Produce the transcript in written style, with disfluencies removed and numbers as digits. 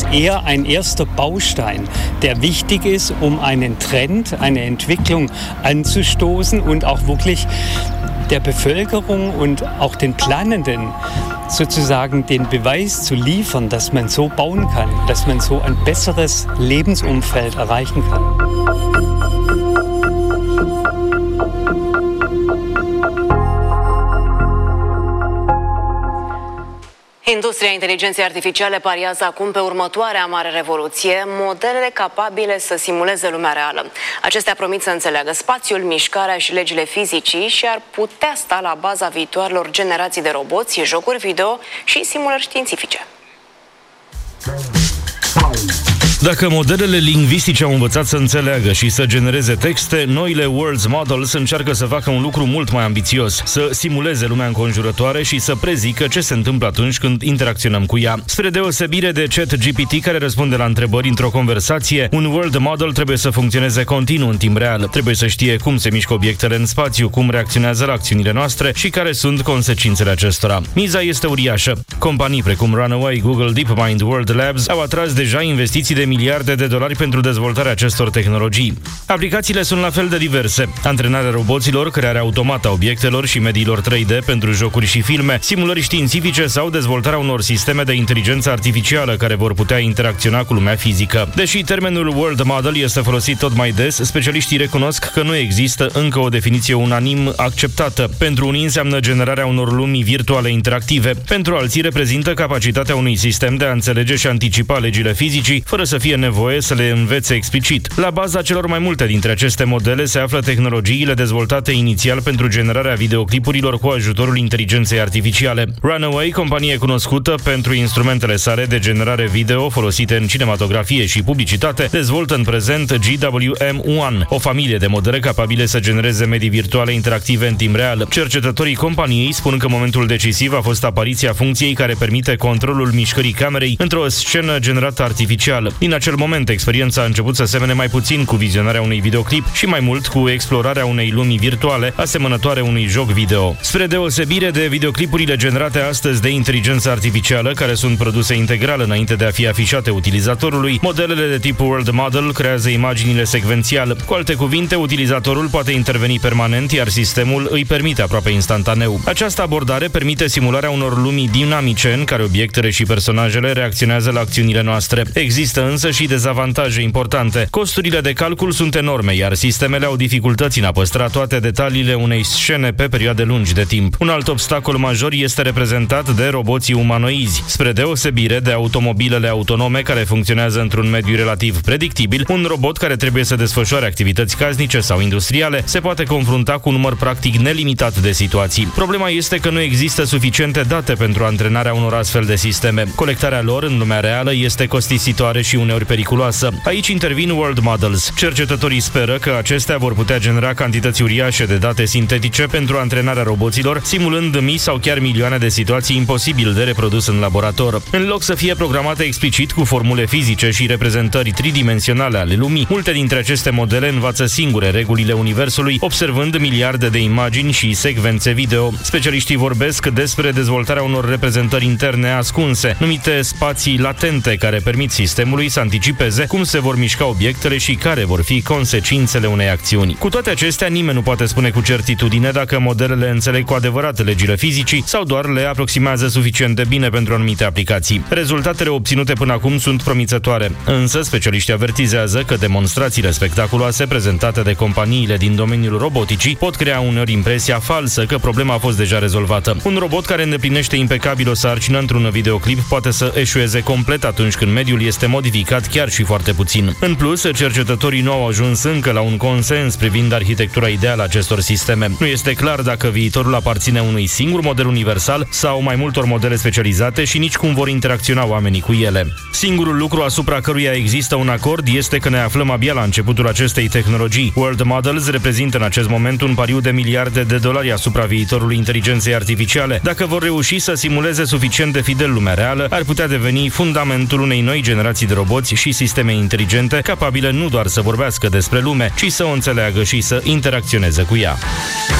eher ein erster Baustein, der wichtig ist, einen Trend, eine Entwicklung anzustoßen und auch wirklich der Bevölkerung und auch den Planenden sozusagen den Beweis zu liefern, dass man so bauen kann, dass man so ein besseres Lebensumfeld erreichen kann. Industria inteligenței artificiale pariază acum pe următoarea mare revoluție, modelele capabile să simuleze lumea reală. Acestea promit să înțeleagă spațiul, mișcarea și legile fizicii și ar putea sta la baza viitoarelor generații de roboți, jocuri video și simulări științifice. Dacă modelele lingvistice au învățat să înțeleagă și să genereze texte, noile World Models încearcă să facă un lucru mult mai ambițios, să simuleze lumea înconjurătoare și să prezică ce se întâmplă atunci când interacționăm cu ea. Spre deosebire de ChatGPT, care răspunde la întrebări într-o conversație, un World Model trebuie să funcționeze continuu în timp real. Trebuie să știe cum se mișcă obiectele în spațiu, cum reacționează la acțiunile noastre și care sunt consecințele acestora. Miza este uriașă. Companii precum Runaway, Google, DeepMind, World Labs au atras deja investiții de miliarde de dolari pentru dezvoltarea acestor tehnologii. Aplicațiile sunt la fel de diverse. Antrenarea roboților, crearea automată a obiectelor și mediilor 3D pentru jocuri și filme, simulări științifice sau dezvoltarea unor sisteme de inteligență artificială care vor putea interacționa cu lumea fizică. Deși termenul World Model este folosit tot mai des, specialiștii recunosc că nu există încă o definiție unanim acceptată. Pentru unii înseamnă generarea unor lumi virtuale interactive. Pentru alții reprezintă capacitatea unui sistem de a înțelege și anticipa legile fizicii, fără să fie nevoie să le învețe explicit. La baza celor mai multe dintre aceste modele se află tehnologiile dezvoltate inițial pentru generarea videoclipurilor cu ajutorul inteligenței artificiale. Runaway, companie cunoscută pentru instrumentele sale de generare video folosite în cinematografie și publicitate, dezvoltă în prezent GWM-1, o familie de modele capabile să genereze medii virtuale interactive în timp real. Cercetătorii companiei spun că momentul decisiv a fost apariția funcției care permite controlul mișcării camerei într-o scenă generată artificial. Din acel moment, experiența a început să semene mai puțin cu vizionarea unui videoclip și mai mult cu explorarea unei lumi virtuale asemănătoare unui joc video. Spre deosebire de videoclipurile generate astăzi de inteligență artificială, care sunt produse integral înainte de a fi afișate utilizatorului, modelele de tip World Model creează imaginile secvențial. Cu alte cuvinte, utilizatorul poate interveni permanent, iar sistemul îi permite aproape instantaneu. Această abordare permite simularea unor lumi dinamice în care obiectele și personajele reacționează la acțiunile noastre. Există însă și dezavantaje importante. Costurile de calcul sunt enorme, iar sistemele au dificultăți în a păstra toate detaliile unei scene pe perioade lungi de timp. Un alt obstacol major este reprezentat de roboții umanoizi. Spre deosebire de automobilele autonome care funcționează într-un mediu relativ predictibil, un robot care trebuie să desfășoare activități casnice sau industriale se poate confrunta cu un număr practic nelimitat de situații. Problema este că nu există suficiente date pentru antrenarea unor astfel de sisteme. Colectarea lor în lumea reală este costisitoare și uneori periculoasă. Aici intervin World Models. Cercetătorii speră că acestea vor putea genera cantități uriașe de date sintetice pentru antrenarea roboților, simulând mii sau chiar milioane de situații imposibil de reprodus în laborator. În loc să fie programate explicit cu formule fizice și reprezentări tridimensionale ale lumii, multe dintre aceste modele învață singure regulile universului, observând miliarde de imagini și secvențe video. Specialiștii vorbesc despre dezvoltarea unor reprezentări interne ascunse, numite spații latente, care permit sistemului să anticipeze cum se vor mișca obiectele și care vor fi consecințele unei acțiuni. Cu toate acestea, nimeni nu poate spune cu certitudine dacă modelele înțeleg cu adevărat legile fizicii sau doar le aproximează suficient de bine pentru anumite aplicații. Rezultatele obținute până acum sunt promițătoare, însă specialiștii avertizează că demonstrațiile spectaculoase prezentate de companiile din domeniul roboticii pot crea uneori impresia falsă că problema a fost deja rezolvată. Un robot care îndeplinește impecabil o sarcină într-un videoclip poate să eșueze complet atunci când mediul este modificat chiar și foarte puțin. În plus, cercetătorii nu au ajuns încă la un consens privind arhitectura ideală a acestor sisteme. Nu este clar dacă viitorul aparține unui singur model universal sau mai multor modele specializate și nici cum vor interacționa oamenii cu ele. Singurul lucru asupra căruia există un acord este că ne aflăm abia la începutul acestei tehnologii. World Models reprezintă în acest moment un pariu de miliarde de dolari asupra viitorului inteligenței artificiale. Dacă vor reuși să simuleze suficient de fidel lumea reală, ar putea deveni fundamentul unei noi generații de roboți și sisteme inteligente capabile nu doar să vorbească despre lume, ci să o înțeleagă și să interacționeze cu ea.